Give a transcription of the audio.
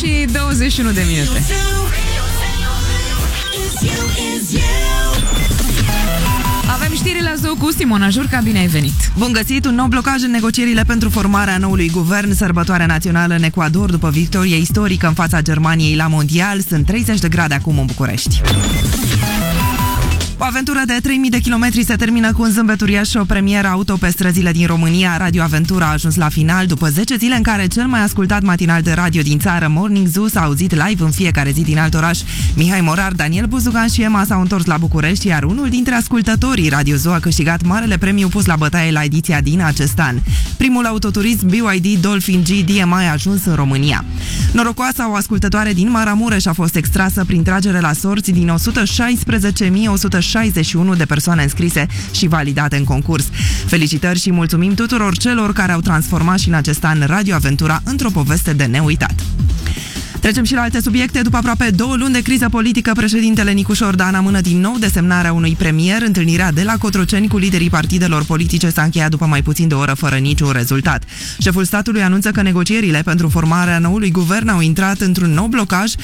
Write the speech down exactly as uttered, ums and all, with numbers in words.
și douăzeci și unu de minute. Avem știri la Zoo cu Simona Jurca, bine ai venit! Bun găsit! Un nou blocaj în negocierile pentru formarea noului guvern, sărbătoarea națională în Ecuador după victorie istorică în fața Germaniei la Mondial. Sunt treizeci de grade acum în București. O aventură de trei mii de kilometri se termină cu un zâmbet uriaș și o premieră auto pe străzile din România. Radio Aventura a ajuns la final după zece zile în care cel mai ascultat matinal de radio din țară, Morning Zoo, s-a auzit live în fiecare zi din alt oraș. Mihai Morar, Daniel Buzugan și Emma s-au întors la București, iar unul dintre ascultătorii Radio Zoo a câștigat marele premiu pus la bătaie la ediția din acest an. Primul autoturism B Y D Dolphin G D M I a ajuns în România. Norocoasa, o ascultătoare din Maramureș a fost extrasă prin tragere la sorți din o sută șaisprezece mii o sută șaizeci și unu de persoane înscrise și validate în concurs. Felicitări și mulțumim tuturor celor care au transformat și în acest an Radio Aventura într-o poveste de neuitat. Trecem și la alte subiecte. După aproape două luni de criză politică, președintele Nicu Șordan amână din nou desemnarea unui premier. Întâlnirea de la Cotroceni cu liderii partidelor politice s-a încheiat după mai puțin de o oră fără niciun rezultat. Șeful statului anunță că negocierile pentru formarea noului guvern au intrat într-un nou blocaj